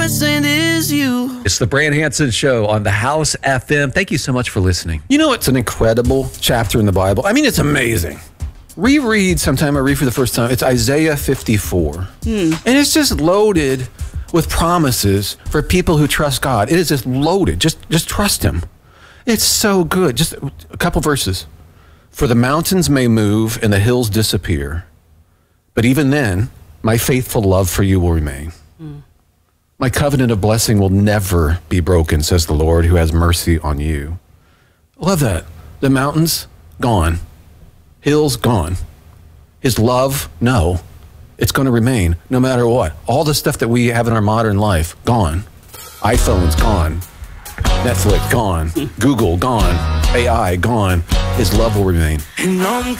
Is you. It's the Brand Hansen Show on the House FM. Thank you so much for listening. You know, it's an incredible chapter in the Bible. I mean, it's amazing. Sometime I read for the first time. It's Isaiah 54. And it's just loaded with promises for people who trust God. It is just loaded. Just trust him. It's so good. Just a couple verses. For the mountains may move and the hills disappear, but even then, my faithful love for you will remain. My covenant of blessing will never be broken, says the Lord, who has mercy on you. Love that. The mountains, gone. Hills, gone. His love, no. It's going to remain no matter what. All the stuff that we have in our modern life, gone. iPhone's gone. Netflix, gone. Google, gone. AI, gone. His love will remain.